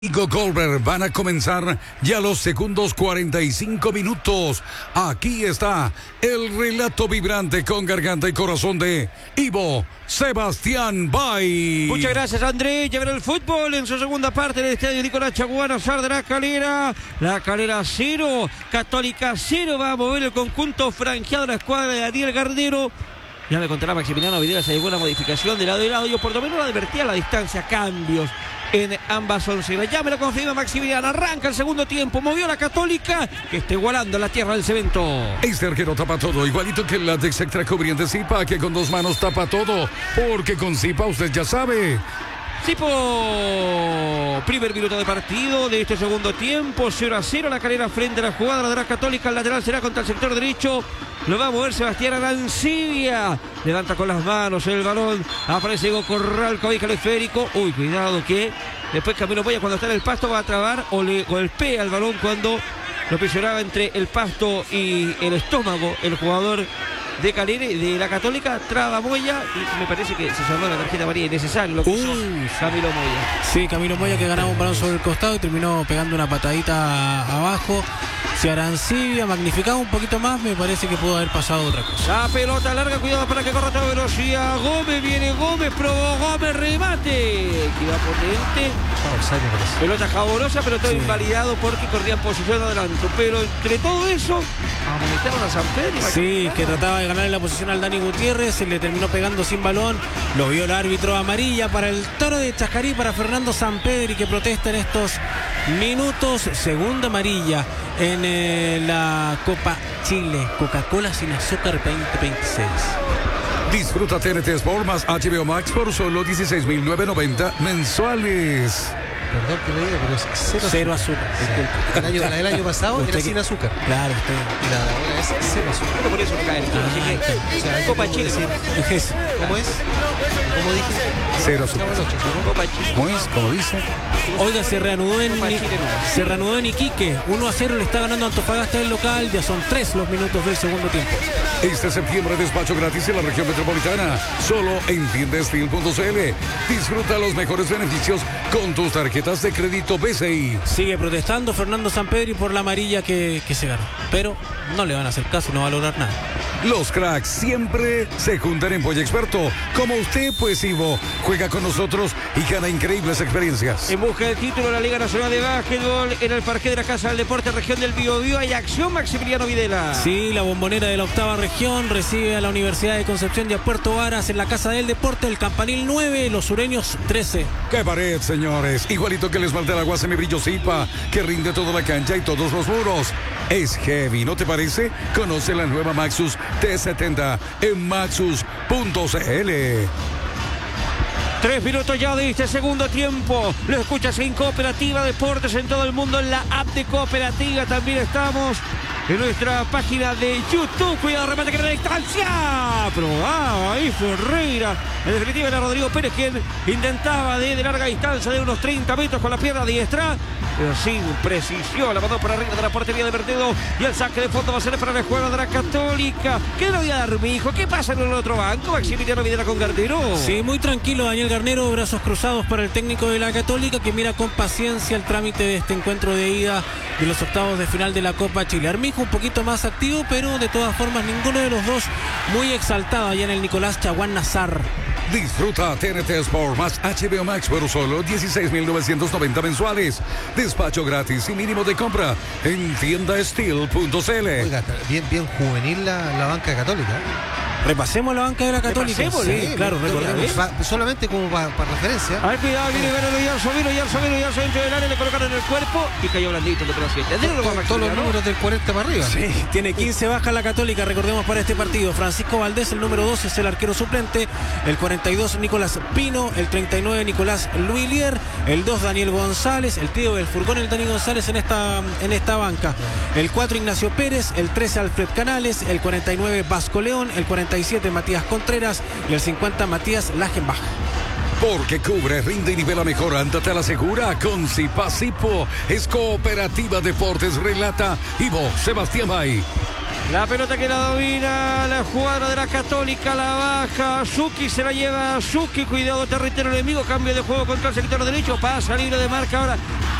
Nico Goldberg van a comenzar ya los segundos 45 minutos. Aquí está el relato vibrante con garganta y corazón de Ivo Sebastián Bay. Muchas gracias, André. Ya verá el fútbol en su segunda parte del estadio Nicolás Chaguán. Sar de La Calera 0, Católica 0. Va a mover el conjunto franqueado de la escuadra de Daniel Garnero. Ya me contará Maximiliano Videla si hay alguna modificación de lado y lado. Yo por lo menos lo advertía a la distancia, cambios en ambas onceras. Ya me lo confirma Maximiliano. Arranca el segundo tiempo. Movió la Católica, que está igualando la tierra del cemento. Este arquero tapa todo, igualito que el látex extra cubriente Zipa, que con dos manos tapa todo. Porque con Zipa usted ya sabe. Zipo, primer minuto de partido de este segundo tiempo, 0-0 La Calera frente a la jugada de la Católica. El lateral será contra el sector derecho. Lo va a mover Sebastián Arancibia. Levanta con las manos el balón. Aparece Hugo Corral, cobija el esférico. Uy, cuidado que después Camilo Moya, cuando está en el pasto, va a trabar o le golpea el balón cuando lo presionaba entre el pasto y el estómago el jugador de Calera, de la Católica. Traba Moya y me parece que se salvó la tarjeta amarilla innecesaria lo que hizo Camilo Moya. Sí, Camilo Moya, que ganaba un balón sobre el costado y terminó pegando una patadita abajo. Si Arancibia magnificaba un poquito más, me parece que pudo haber pasado otra cosa. La pelota larga, cuidado para que corra a toda velocidad. Gómez, viene Gómez, probó Gómez, remate. Que va potente. Pelota jabonosa, pero todo invalidado porque corría en posición de adelanto. Pero entre todo eso, amonestaron a San Pedro. Sí, que trataba de ganarle la posición al Dani Gutiérrez, se le terminó pegando sin balón. Lo vio el árbitro. Amarilla para el Toro de Chascarí, para Fernando Sampedri, que protesta en estos minutos. Segunda amarilla en la Copa Chile. Coca-Cola sin azúcar 2026. Disfruta TNT Sport más HBO Max por solo $16,990 mensuales. Perdón que le diga, pero es cero azúcar. El año pasado era sin azúcar. Claro, y la de ahora es cero azúcar. Pero por eso no cae. Así que Copa Chile. ¿Cómo es? ¿Cómo dije? Cero azúcar. Copa Chile. ¿Cómo es? ¿Cómo dice? Oiga, se reanudó en Iquique. 1-0 le está ganando Antofagasta el local. Ya son 3 los minutos del segundo tiempo. Este septiembre despacho gratis en la región metropolitana. Solo en tiendastil.cl. Disfruta los mejores beneficios con tus tarjetas de crédito BCI. Sigue protestando Fernando Sampedri por la amarilla que se ganó. Pero no le van a hacer caso y no va a lograr nada. Los cracks siempre se juntan en Polla Experto. Como usted, pues Ivo, juega con nosotros y gana increíbles experiencias. En busca del título de la Liga Nacional de Básquetbol, en el parque de la Casa del Deporte, región del Biobío, hay acción, Maximiliano Videla. Sí, la bombonera de la octava región recibe a la Universidad de Concepción y a Puerto Varas en la Casa del Deporte, el Campanil 9, los sureños 13. ¡Qué pared, señores! Igualito que el esmalte de agua semibrillo Zipa, que rinde toda la cancha y todos los muros. Es heavy, ¿no te parece? Conoce la nueva Maxus T70 en maxus.cl. 3 minutos ya de este segundo tiempo. Lo escuchas en Cooperativa Deportes en todo el mundo, en la app de Cooperativa. También estamos en nuestra página de YouTube. Cuidado, remate que era la distancia. Probaba ahí Ferreira. En definitiva era Rodrigo Pérez quien intentaba de larga distancia, de unos 30 metros con la pierna diestra, pero sin precisión. La mandó para arriba de la portería de Verdedo. Y el saque de fondo va a ser para la jugada de la Católica. ¿Qué le voy a dar, mi hijo? ¿Qué pasa en el otro banco? Maximiliano Videla con Garnero. Sí, muy tranquilo Daniel Garnero, brazos cruzados para el técnico de la Católica, que mira con paciencia el trámite de este encuentro de ida de los octavos de final de la Copa Chile. Armijo un poquito más activo, pero de todas formas ninguno de los dos muy exaltado allá en el Nicolás Chaguán Nazar. Disfruta TNT Sport más HBO Max por solo $16,990 mensuales. Despacho gratis y mínimo de compra en tiendastil.cl. Oiga, bien juvenil la banca católica. Repasemos la banca de la Católica. Sí, claro, recordemos. Solamente como para referencia. Ay, cuidado, viene Yarzo dentro del área, le colocaron el cuerpo y cayó blandito de los 7. Todos los números del 40 para arriba. Sí, tiene 15 bajas la Católica, recordemos, para este partido. Francisco Valdés, el número 12, es el arquero suplente. El 42, Nicolás Pino. El 39, Nicolás Luilier. El 2, Daniel González. El tío del furgón, el Dani González en esta banca. El 4, Ignacio Pérez. El 13, Alfred Canales. El 49, Vasco León. El 47, Matías Contreras. Y el 50, Matías Lagenbach. Porque cubre, rinde y nivela mejor. Ándate a la segura con Zipa. Es Cooperativa Deportes, relata Ivo Sebastián Bay. La pelota que la domina la jugadora de la Católica, la baja Suki, se la lleva Suki, cuidado territorio enemigo, cambio de juego contra el sector derecho, pasa libre de marca ahora